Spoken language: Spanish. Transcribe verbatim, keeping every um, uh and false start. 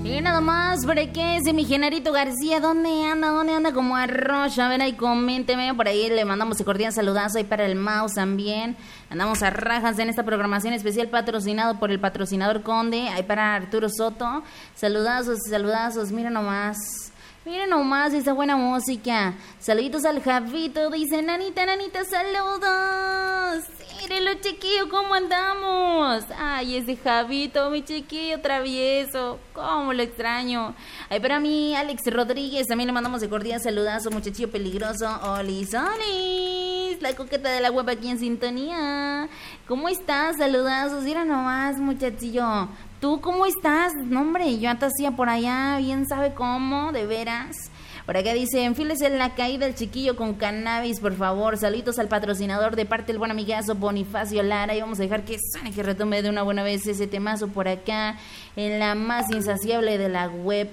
Y nada más, ¿para qué ese mi Genarito García? ¿Dónde anda? ¿Dónde anda? Como arroz. A ver, ahí coménteme. Por ahí le mandamos un cordial saludazo ahí para el mouse también. Andamos a rajas en esta programación especial patrocinado por el patrocinador Conde. Ahí para Arturo Soto. Saludazos, saludazos. Mira nomás. Miren nomás esa buena música. Saluditos al Javito. Dice, nanita, nanita, saludos. Mírenlo, chiquillo, ¿cómo andamos? Ay, ese Javito, mi chiquillo travieso. Cómo lo extraño. Ay, para mí, Alex Rodríguez. También le mandamos de cordial saludazo, muchachillo peligroso. Olis, olis. La coqueta de la web aquí en sintonía. ¿Cómo estás? Saludazos. Mira nomás, muchachillo. ¿Tú cómo estás? No, hombre, yo te hacía por allá, bien sabe cómo, de veras. Por acá dice, enfílese en la caída del chiquillo con cannabis, por favor. Saluditos al patrocinador de parte del buen amigazo Bonifacio Lara. Y vamos a dejar que suene, que retome de una buena vez ese temazo por acá, en la más insaciable de la web.